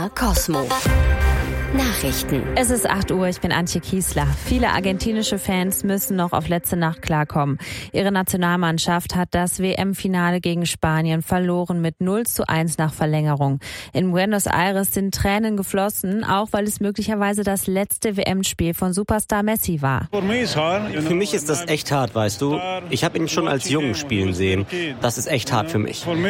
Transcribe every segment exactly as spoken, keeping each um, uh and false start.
R Cosmo. Nachrichten. Es ist acht Uhr, ich bin Antje Kiesler. Viele argentinische Fans müssen noch auf letzte Nacht klarkommen. Ihre Nationalmannschaft hat das W M-Finale gegen Spanien verloren mit null zu eins nach Verlängerung. In Buenos Aires sind Tränen geflossen, auch weil es möglicherweise das letzte W M-Spiel von Superstar Messi war. Für mich ist das echt hart, weißt du. Ich habe ihn schon als Jungen spielen sehen. Das ist echt hart für mich. In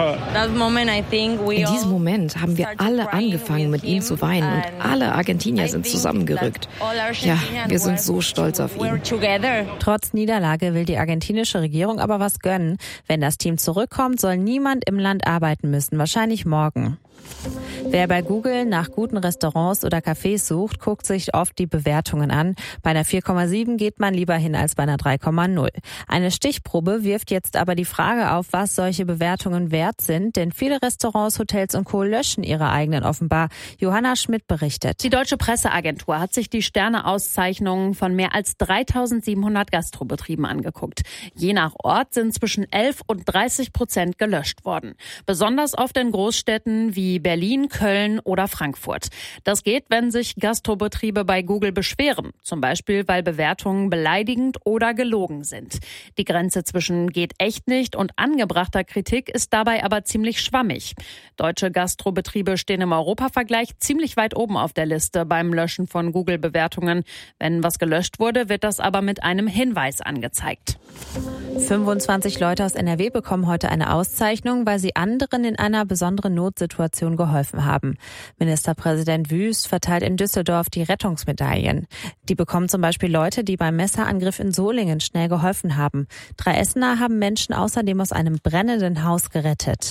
diesem Moment haben wir alle angefangen, mit ihm zu weinen und alle Argentinier sind zusammengerückt. Ja, wir sind so stolz auf ihn. Trotz Niederlage will die argentinische Regierung aber was gönnen. Wenn das Team zurückkommt, soll niemand im Land arbeiten müssen, wahrscheinlich morgen. Wer bei Google nach guten Restaurants oder Cafés sucht, guckt sich oft die Bewertungen an. Bei einer vier Komma sieben geht man lieber hin als bei einer drei Komma null. Eine Stichprobe wirft jetzt aber die Frage auf, was solche Bewertungen wert sind, denn viele Restaurants, Hotels und Co. löschen ihre eigenen offenbar. Johanna Schmidt berichtet. Die Deutsche Presseagentur hat sich die Sterneauszeichnungen von mehr als dreitausendsiebenhundert Gastrobetrieben angeguckt. Je nach Ort sind zwischen elf und dreißig Prozent gelöscht worden. Besonders oft in Großstädten wie Berlin, Köln oder Frankfurt. Das geht, wenn sich Gastrobetriebe bei Google beschweren, zum Beispiel weil Bewertungen beleidigend oder gelogen sind. Die Grenze zwischen geht echt nicht und angebrachter Kritik ist dabei aber ziemlich schwammig. Deutsche Gastrobetriebe stehen im Europavergleich ziemlich weit oben auf der Liste beim Löschen von Google-Bewertungen. Wenn was gelöscht wurde, wird das aber mit einem Hinweis angezeigt. fünfundzwanzig Leute aus N R W bekommen heute eine Auszeichnung, weil sie anderen in einer besonderen Notsituation geholfen haben. Ministerpräsident Wüst verteilt in Düsseldorf die Rettungsmedaillen. Die bekommen zum Beispiel Leute, die beim Messerangriff in Solingen schnell geholfen haben. Drei Essener haben Menschen außerdem aus einem brennenden Haus gerettet.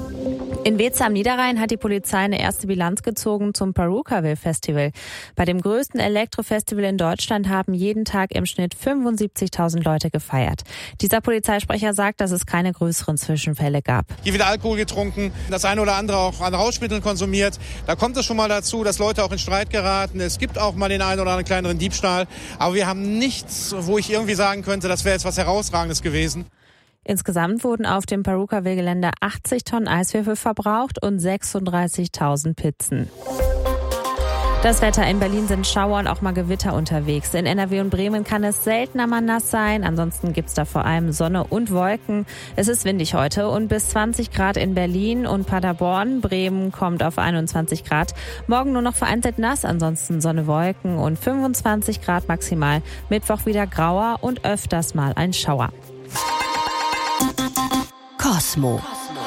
In Weeze am Niederrhein hat die Polizei eine erste Bilanz gezogen zum Purukaville Festival. Bei dem größten Elektrofestival in Deutschland haben jeden Tag im Schnitt fünfundsiebzigtausend Leute gefeiert. Dieser Polizeisprecher sagt, dass es keine größeren Zwischenfälle gab. Hier wird Alkohol getrunken, das eine oder andere auch an Rauschmitteln konsumiert. Da kommt es schon mal dazu, dass Leute auch in Streit geraten. Es gibt auch mal den einen oder anderen kleineren Diebstahl. Aber wir haben nichts, wo ich irgendwie sagen könnte, das wäre jetzt was Herausragendes gewesen. Insgesamt wurden auf dem Purukaville-Gelände achtzig Tonnen Eiswürfel verbraucht und sechsunddreißigtausend Pizzen. Das Wetter: in Berlin sind Schauer und auch mal Gewitter unterwegs. In N R W und Bremen kann es seltener mal nass sein. Ansonsten gibt's da vor allem Sonne und Wolken. Es ist windig heute und bis zwanzig Grad in Berlin und Paderborn. Bremen kommt auf einundzwanzig Grad. Morgen nur noch vereinzelt nass, ansonsten Sonne, Wolken und fünfundzwanzig Grad maximal. Mittwoch wieder grauer und öfters mal ein Schauer. Cosmo.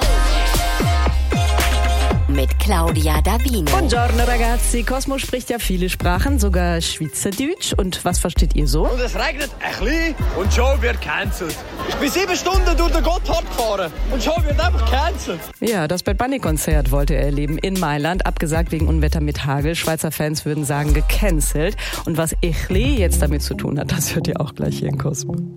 Mit Claudia Davino. Buongiorno ragazzi. Cosmo spricht ja viele Sprachen, sogar Schweizerdeutsch. Und was versteht ihr so? Und es regnet ein bisschen und schon wird cancelled. Ich bin sieben Stunden durch den Gotthard gefahren und schon wird einfach cancelled. Ja, das Bad Bunny-Konzert wollte er erleben in Mailand. Abgesagt wegen Unwetter mit Hagel. Schweizer Fans würden sagen gecancelt. Und was Echli jetzt damit zu tun hat, das hört ihr auch gleich hier in Cosmo.